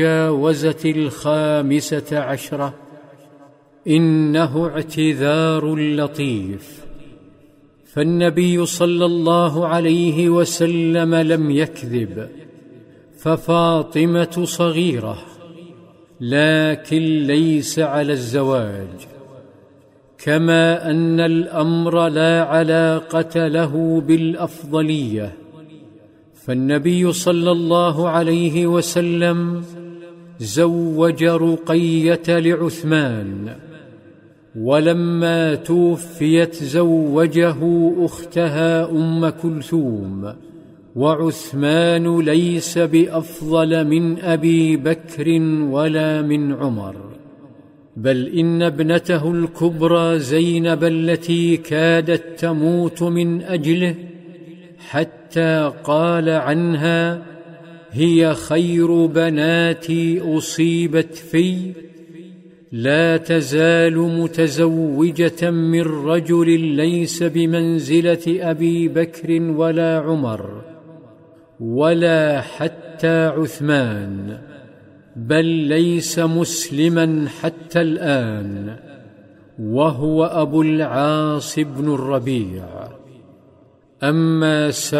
جاوزت 15 إنه اعتذار لطيف. فالنبي صلى الله عليه وسلم لم يكذب، ففاطمة صغيرة لكن ليس على الزواج، كما أن الأمر لا علاقة له بالأفضلية. فالنبي صلى الله عليه وسلم زوج رقية لعثمان، ولما توفيت زوجه أختها أم كلثوم. وعثمان ليس بأفضل من أبي بكر ولا من عمر، بل إن ابنته الكبرى زينب التي كادت تموت من أجله حتى قال عنها: هي خير بناتي أصيبت في، لا تزال متزوجة من رجل ليس بمنزلة أبي بكر ولا عمر ولا حتى عثمان، بل ليس مسلما حتى الآن، وهو أبو العاص بن الربيع. أما